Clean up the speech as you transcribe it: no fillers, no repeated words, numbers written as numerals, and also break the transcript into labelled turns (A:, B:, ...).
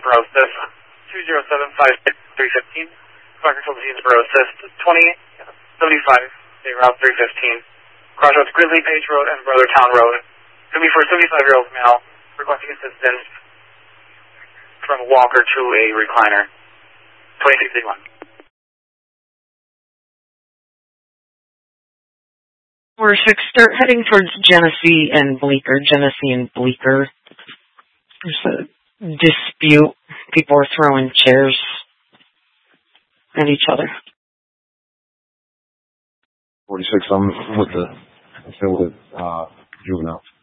A: Borough Assist 20756-315. Car control to Borough Assist 2075, State Route 315. Crossroads Grizzly Page Road and Brothertown Road. Could be for a 75-year-old male requesting assistance from a walker to a recliner. 2681.
B: We're start heading towards Genesee and Bleecker. Genesee and Bleecker. There's a dispute. People are throwing chairs at each other.
C: 46, I'm with the juvenile.